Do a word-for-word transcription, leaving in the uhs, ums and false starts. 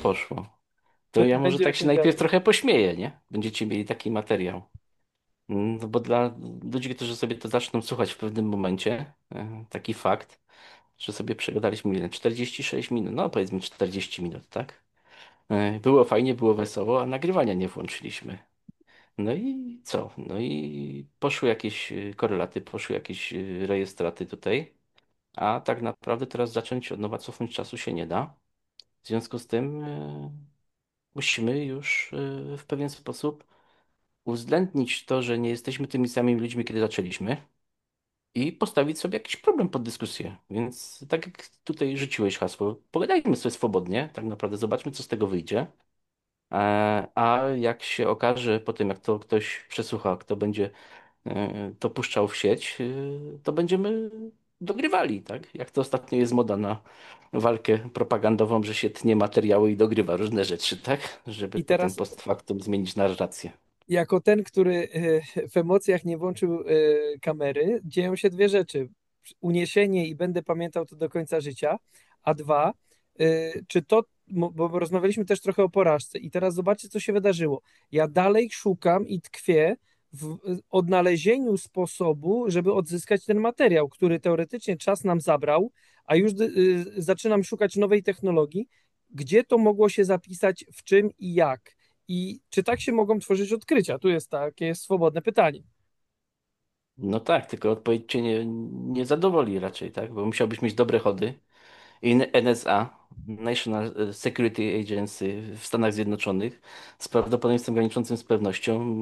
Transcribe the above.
poszło. To To ja może będzie o tak się czym najpierw gadać. trochę pośmieję, nie? Będziecie mieli taki materiał. Mm, No bo dla ludzi, którzy sobie to zaczną słuchać w pewnym momencie, e, taki fakt, że sobie przegadaliśmy ile? czterdzieści sześć minut, no powiedzmy czterdzieści minut, tak? E, Było fajnie, było wesoło, a nagrywania nie włączyliśmy. No i co? No i poszły jakieś e, korelaty, poszły jakieś e, rejestraty tutaj, a tak naprawdę teraz zacząć od nowa cofnąć czasu się nie da. W związku z tym e, musimy już e, w pewien sposób uwzględnić to, że nie jesteśmy tymi samymi ludźmi, kiedy zaczęliśmy i postawić sobie jakiś problem pod dyskusję. Więc tak jak tutaj rzuciłeś hasło, pogadajmy sobie swobodnie, tak naprawdę zobaczmy, co z tego wyjdzie. E, A jak się okaże po tym, jak to ktoś przesłucha, kto będzie e, to puszczał w sieć, e, to będziemy dogrywali, tak? Jak to ostatnio jest moda na walkę propagandową, że się tnie materiały i dogrywa różne rzeczy, tak? Żeby I potem teraz post factum zmienić narrację. jako ten, który e, w emocjach nie włączył e, kamery, dzieją się dwie rzeczy. Uniesienie i będę pamiętał to do końca życia, a dwa, e, czy to, mo- bo rozmawialiśmy też trochę o porażce i teraz zobaczcie, co się wydarzyło. Ja dalej szukam i tkwię w odnalezieniu sposobu, żeby odzyskać ten materiał, który teoretycznie czas nam zabrał, a już y, zaczynam szukać nowej technologii, gdzie to mogło się zapisać, w czym i jak. I czy tak się mogą tworzyć odkrycia? Tu jest takie swobodne pytanie. No tak, tylko odpowiedź cię nie, nie zadowoli raczej, tak? Bo musiałbyś mieć dobre chody. I N S A, National Security Agency w Stanach Zjednoczonych, z prawdopodobieństwem graniczącym z pewnością